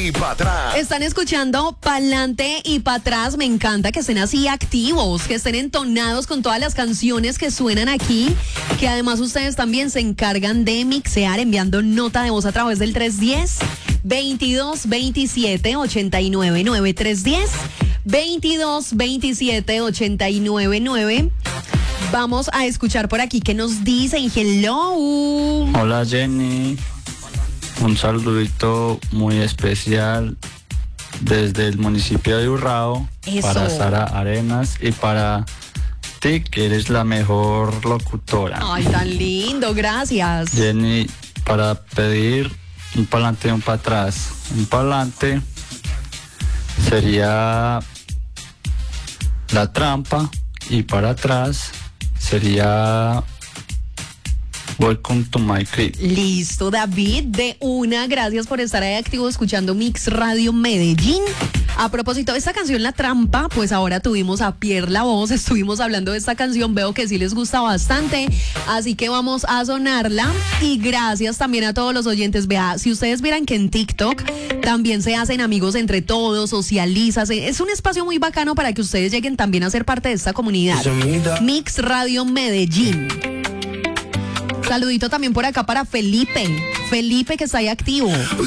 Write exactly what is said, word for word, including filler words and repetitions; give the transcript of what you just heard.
y para atrás. Están escuchando Pa'lante y para atrás. Me encanta que estén así activos, que estén entonados con todas las canciones que suenan aquí, que además ustedes también se encargan de mixear enviando nota de voz a través del tres uno cero, veintidós veintisiete, ochenta y nueve nueve. tres uno cero, veintidós veintisiete, ochenta y nueve nueve. Vamos a escuchar por aquí que nos dicen. Hello. Hola Jenny, un saludito muy especial desde el municipio de Urrao. Eso. Para Sara Arenas y para ti, que eres la mejor locutora. Ay, tan lindo, gracias. Jenny, para pedir un pa'lante y un para atrás. Un pa'lante sería La Trampa y para atrás sería Welcome to My Crib. Listo, David, de una, gracias por estar ahí activo escuchando Mix Radio Medellín. A propósito de esta canción La Trampa, pues ahora tuvimos a Pierre La Voz, estuvimos hablando de esta canción, veo que sí les gusta bastante, así que vamos a sonarla. Y gracias también a todos los oyentes. Vea, si ustedes vieran que en TikTok también se hacen amigos entre todos, socializan, es un espacio muy bacano para que ustedes lleguen también a ser parte de esta comunidad. Mix Radio Medellín. Saludito también por acá para Felipe, Felipe que está ahí activo.